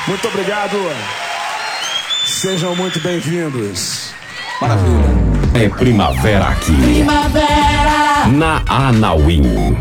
Muito obrigado. Sejam muito bem-vindos. Maravilha. É primavera aqui. Primavera Na Anauim.